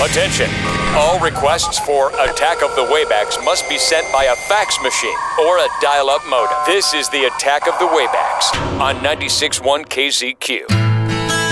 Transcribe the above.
Attention! All requests for Attack of the Waybacks must be sent by a fax machine or a dial-up modem. This is the Attack of the Waybacks on 96.1 KZQ.